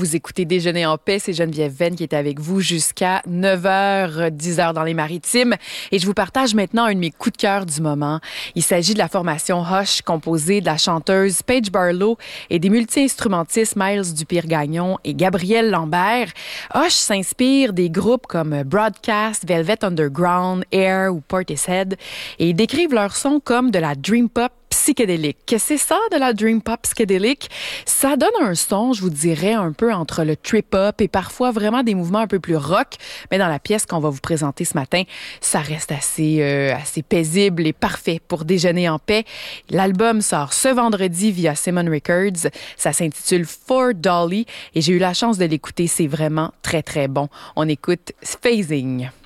Vous écoutez Déjeuner en paix, c'est Geneviève Venn qui est avec vous jusqu'à 9h, 10h dans les Maritimes. Et je vous partage maintenant un de mes coups de cœur du moment. Il s'agit de la formation Hush, composée de la chanteuse Paige Barlow et des multi-instrumentistes Miles Dupire-Gagnon et Gabriel Lambert. Hush s'inspire des groupes comme Broadcast, Velvet Underground, Air ou Portishead et ils décrivent leur son comme de la dream pop psychédélique. Qu'est-ce que c'est ça, de la dream pop psychédélique? Ça donne un son, je vous dirais, un peu entre le trip-hop et parfois vraiment des mouvements un peu plus rock. Mais dans la pièce qu'on va vous présenter ce matin, ça reste assez paisible et parfait pour déjeuner en paix. L'album sort ce vendredi via Simon Records. Ça s'intitule For Dolly et j'ai eu la chance de l'écouter. C'est vraiment très, très bon. On écoute Phasing.